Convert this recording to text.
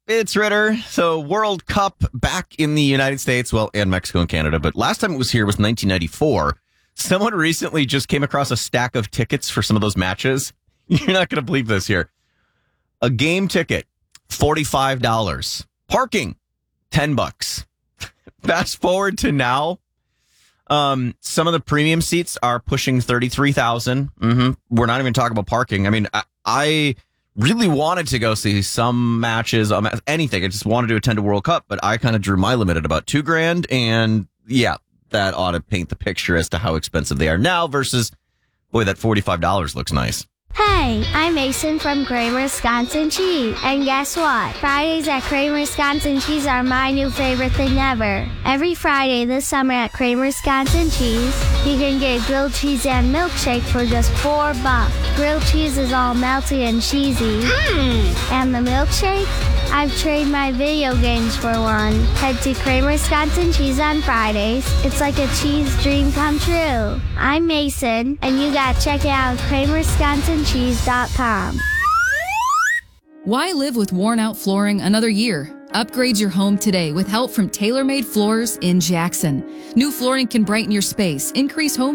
It's Ritter. So World Cup back in the United States, well, and Mexico and Canada. But last time it was here was 1994. Someone recently just came across a stack of tickets for some of those matches. You're not going to believe this here. A game ticket, $45. Parking, $10. Fast forward to now. Some of the premium seats are pushing 33,000. We're not even talking about parking. I mean, I really wanted to go see some matches, anything. I just wanted to attend a World Cup, but I kind of drew my limit at about $2,000. And yeah, that ought to paint the picture as to how expensive they are now versus, boy, that $45 looks nice. Hey, I'm Mason from Kramer Wisconsin Cheese. And guess what? Fridays at Kramer Wisconsin Cheese are my new favorite thing ever. Every Friday this summer at Kramer Wisconsin Cheese, you can get grilled cheese and milkshake for just $4. Grilled cheese is all melty and cheesy. And the milkshake? I've traded my video games for one. Head to Kramer Wisconsin Cheese on Fridays. It's like a cheese dream come true. I'm Mason, and you gotta check it out at KramerWisconsinCheese.com. Why live with worn-out flooring another year? Upgrade your home today with help from Tailor Made Floors in Jackson. New flooring can brighten your space, increase home